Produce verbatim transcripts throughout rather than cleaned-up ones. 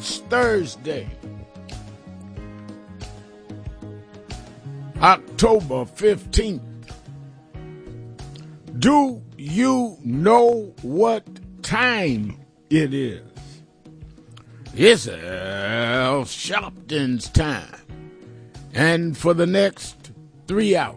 It's Thursday, October fifteenth. Do you know what time it is? It's Al Sharpton's time. And for the next three hours,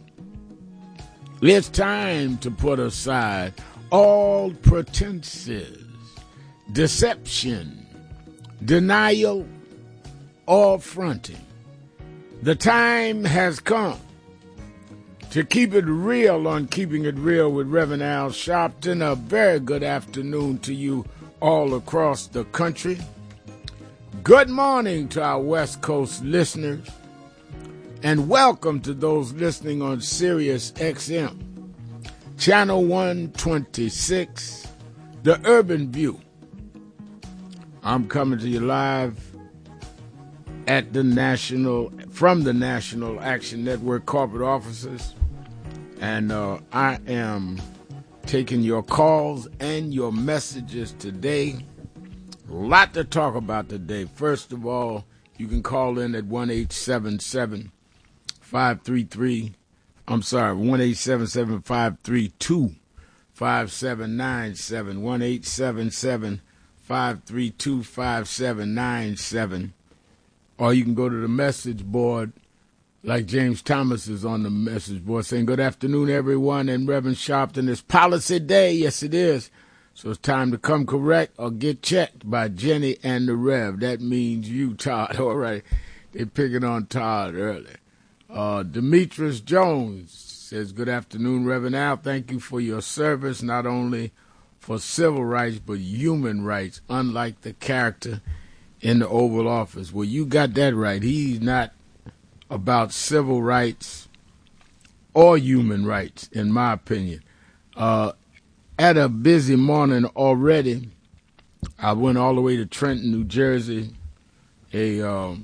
it's time to put aside all pretenses, deception, denial, or fronting. The time has come to keep it real on Keeping It Real with Reverend Al Sharpton. A very good afternoon to you all across the country. Good morning to our West Coast listeners, and welcome to those listening on Sirius X M, Channel one twenty-six, The Urban View. I'm coming to you live at the National, from the National Action Network corporate offices, and uh, I am taking your calls and your messages today. A lot to talk about today. First of all, you can call in at one eight seven seven, five three three, I'm sorry, one eight seven seven, five three two, five seven nine seven, one eight seven seven, five three two, five seven nine seven. Or you can go to the message board, like James Thomas is on the message board, saying, good afternoon, everyone, and Reverend Sharpton, it's Policy Day. Yes, it is. So it's time to come correct or get checked by Jenny and the Rev. That means you, Todd. All right. They're picking on Todd early. Uh, Demetrius Jones says, good afternoon, Reverend Al. Thank you for your service, not only for civil rights, but human rights, unlike the character in the Oval Office. Well, you got that right. He's not about civil rights or human rights, in my opinion. Uh, Had a busy morning already. I went all the way to Trenton, New Jersey, a um,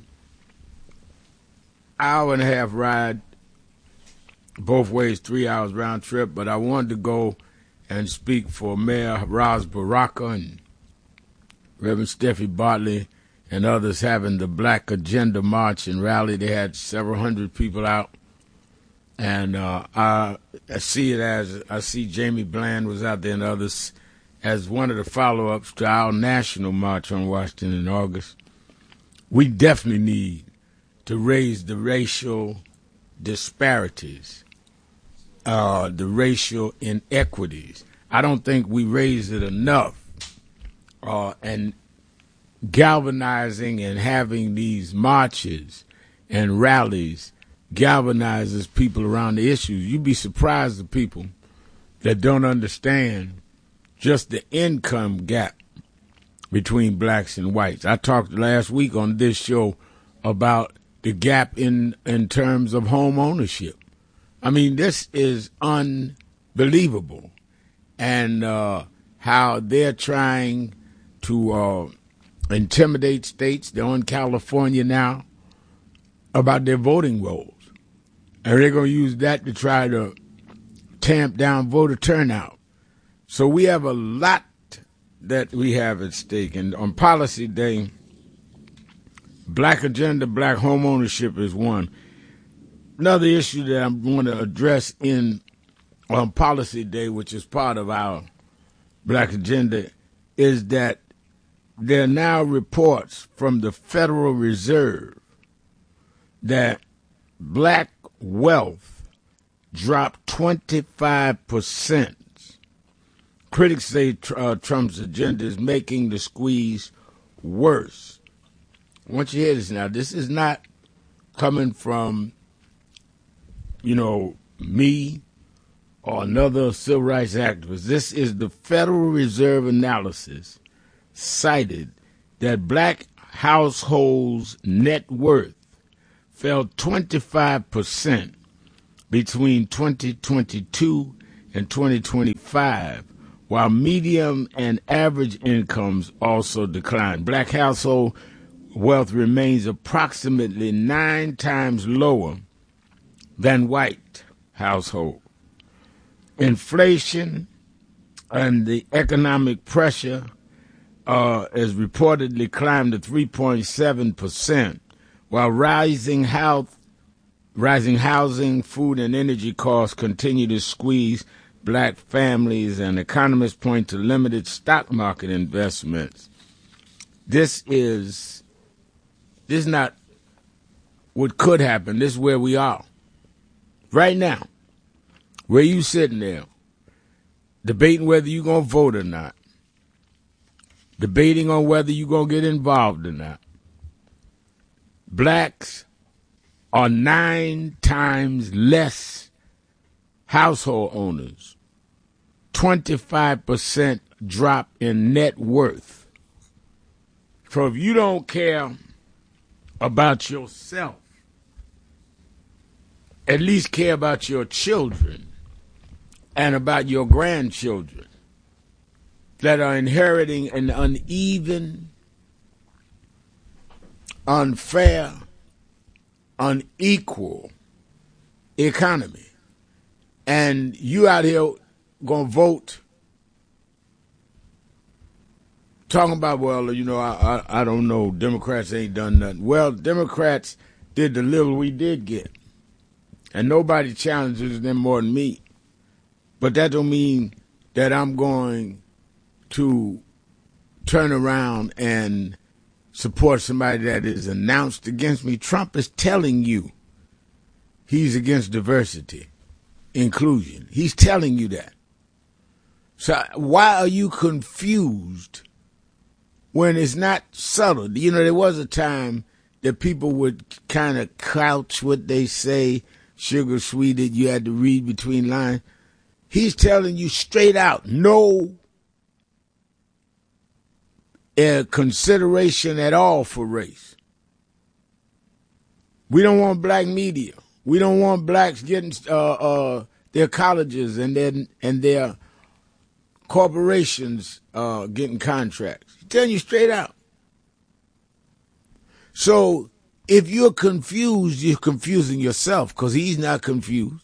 hour and a half ride, both ways, three hours round trip. But I wanted to go and speak for Mayor Ras Baraka and Reverend Steffi Bartley and others having the Black Agenda March and rally. They had several hundred people out. And uh, I, I see it as, I see Jamie Bland was out there and others as one of the follow-ups to our national march on Washington in August. We definitely need to raise the racial disparities, uh, the racial inequities. I don't think we raise it enough. Uh, and galvanizing and having these marches and rallies galvanizes people around the issues. You'd be surprised at people that don't understand just the income gap between blacks and whites. I talked last week on this show about the gap in, in terms of home ownership. I mean, this is unbelievable. And uh, how they're trying to uh, intimidate states. They're on California now about their voting rolls. And they're going to use that to try to tamp down voter turnout. So we have a lot that we have at stake. And on Policy Day, Black Agenda, Black home ownership is one. Another issue that I want to address in on Policy Day, which is part of our Black Agenda, is that there are now reports from the Federal Reserve that black wealth dropped twenty-five percent. Critics say uh, Trump's agenda is making the squeeze worse. I want you to hear this now. This is not coming from, you know, me or another civil rights activist. This is the Federal Reserve analysis cited that black households' net worth fell twenty-five percent between twenty twenty-two and twenty twenty-five, while medium and average incomes also declined. Black household wealth remains approximately nine times lower than white household. Inflation and the economic pressure uh, has reportedly climbed to three point seven percent, while rising health, rising housing, food, and energy costs continue to squeeze black families, and economists point to limited stock market investments. This is this is not what could happen. This is where we are right now. Where you sitting there, debating whether you're going to vote or not, debating on whether you're going to get involved or not. Blacks are nine times less household owners, twenty-five percent drop in net worth. So if you don't care about yourself, at least care about your children and about your grandchildren that are inheriting an uneven, unfair, unequal economy. And you out here going to vote talking about, well, you know, I, I I don't know, Democrats ain't done nothing. Well, Democrats did the little we did get. And nobody challenges them more than me. But that don't mean that I'm going to turn around and support somebody that is announced against me. Trump is telling you he's against diversity, inclusion. He's telling you that. So why are you confused when it's not subtle? You know, there was a time that people would kind of couch what they say, sugar sweeted, you had to read between lines. He's telling you straight out, no uh, consideration at all for race. We don't want black media. We don't want blacks getting uh, uh, their colleges and their, and their corporations uh, getting contracts. He's telling you straight out. So if you're confused, you're confusing yourself, because he's not confused.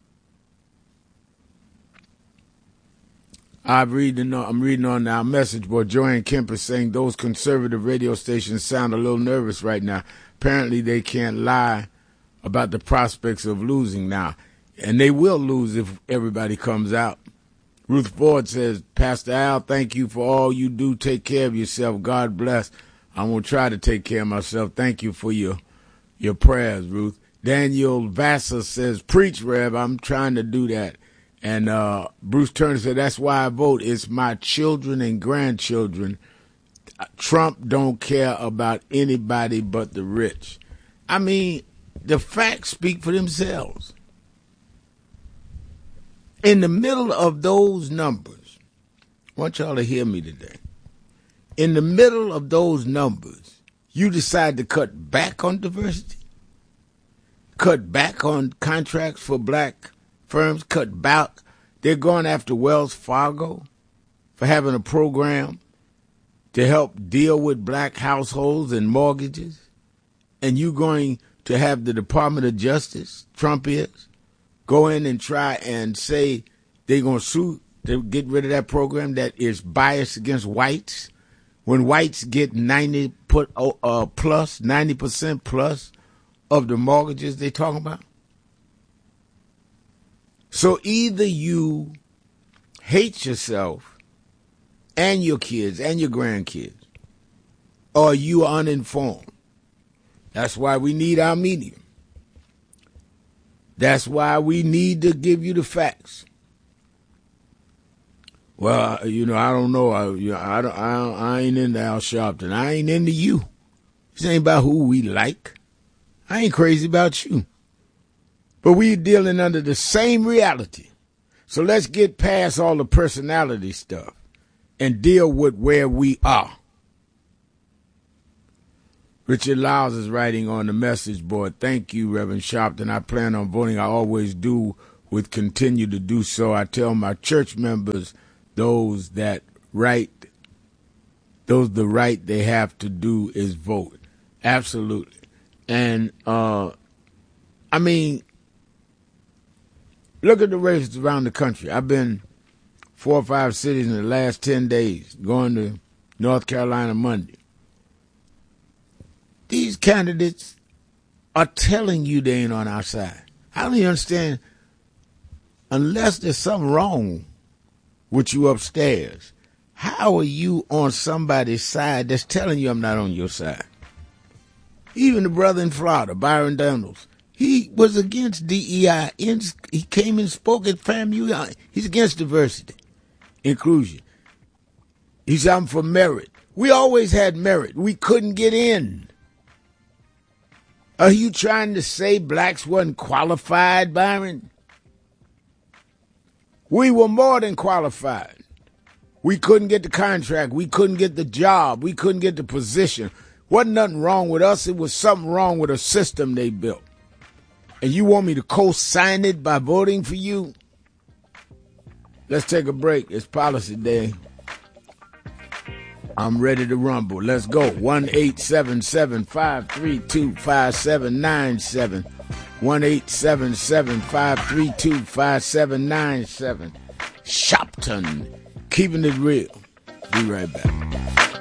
I'm reading, I'm reading on our message board. Joanne Kemp is saying those conservative radio stations sound a little nervous right now. Apparently they can't lie about the prospects of losing now. And they will lose if everybody comes out. Ruth Ford says, Pastor Al, thank you for all you do. Take care of yourself. God bless. I'm going to try to take care of myself. Thank you for your your prayers, Ruth. Daniel Vassar says, preach, Rev. I'm trying to do that. And uh, Bruce Turner said, that's why I vote. It's my children and grandchildren. Trump don't care about anybody but the rich. I mean, the facts speak for themselves. In the middle of those numbers, I want y'all to hear me today. In the middle of those numbers, you decide to cut back on diversity, cut back on contracts for black firms, cut back. They're going after Wells Fargo for having a program to help deal with black households and mortgages. And you going to have the Department of Justice, Trump is, go in and try and say they're going to sue to get rid of that program that is biased against whites. When whites get ninety put uh, plus, ninety percent plus of the mortgages they talking about. So either you hate yourself and your kids and your grandkids, or you are uninformed. That's why we need our media. That's why we need to give you the facts. Well, you know, I don't know. I, you know, I, don't, I, don't, I ain't into Al Sharpton. I ain't into you. This ain't about who we like. I ain't crazy about you. But we dealing under the same reality. So let's get past all the personality stuff and deal with where we are. Richard Lyles is writing on the message board, thank you, Reverend Sharpton. I plan on voting. I always do, would continue to do so. I tell my church members, those that right, those the right they have to do is vote. Absolutely. And, uh, I mean, look at the races around the country. I've been four or five cities in the last ten days, going to North Carolina Monday. These candidates are telling you they ain't on our side. I don't even understand, unless there's something wrong with you upstairs, how are you on somebody's side that's telling you I'm not on your side? Even the brother in Florida, Byron Donalds, he was against D E I. He came and spoke at FAMU. He's against diversity, inclusion. He said, I'm for merit. We always had merit. We couldn't get in. Are you trying to say blacks weren't qualified, Byron? We were more than qualified. We couldn't get the contract. We couldn't get the job. We couldn't get the position. Wasn't nothing wrong with us. It was something wrong with a system they built. And you want me to co-sign it by voting for you? Let's take a break. It's policy day. I'm ready to rumble. Let's go. one eight seven seven, five three two, five seven nine seven. one eight seven seven, five three two, five seven nine seven. Shopton. Keeping it real. Be right back.